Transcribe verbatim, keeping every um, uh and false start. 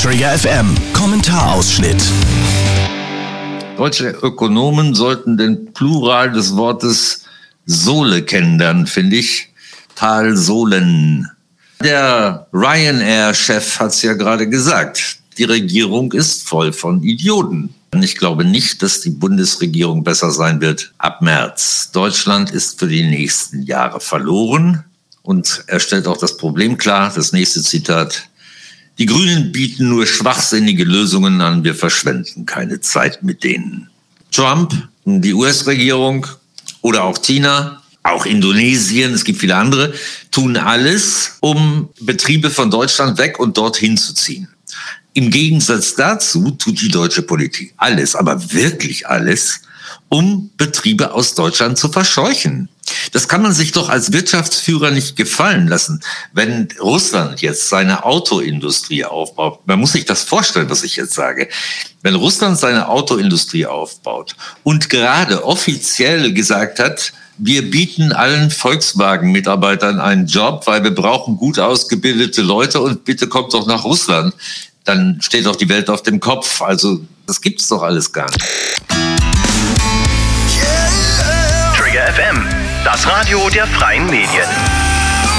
Trigger F M Kommentarausschnitt. Deutsche Ökonomen sollten den Plural des Wortes Sohle kennenlernen, finde ich. Talsohlen. Der Ryanair-Chef hat es ja gerade gesagt. Die Regierung ist voll von Idioten. Ich glaube nicht, dass die Bundesregierung besser sein wird ab März. Deutschland ist für die nächsten Jahre verloren. Und er stellt auch das Problem klar. Das nächste Zitat. Die Grünen bieten nur schwachsinnige Lösungen an. Wir verschwenden keine Zeit mit denen. Trump, die U S-Regierung oder auch China, auch Indonesien, es gibt viele andere, tun alles, um Betriebe von Deutschland weg und dorthin zu ziehen. Im Gegensatz dazu tut die deutsche Politik alles, aber wirklich alles, um Betriebe aus Deutschland zu verscheuchen. Das kann man sich doch als Wirtschaftsführer nicht gefallen lassen. Wenn Russland jetzt seine Autoindustrie aufbaut, man muss sich das vorstellen, was ich jetzt sage. Wenn Russland seine Autoindustrie aufbaut und gerade offiziell gesagt hat, wir bieten allen Volkswagen-Mitarbeitern einen Job, weil wir brauchen gut ausgebildete Leute und bitte kommt doch nach Russland, dann steht doch die Welt auf dem Kopf. Also das gibt's doch alles gar nicht. Trigger F M, das Radio der freien Medien.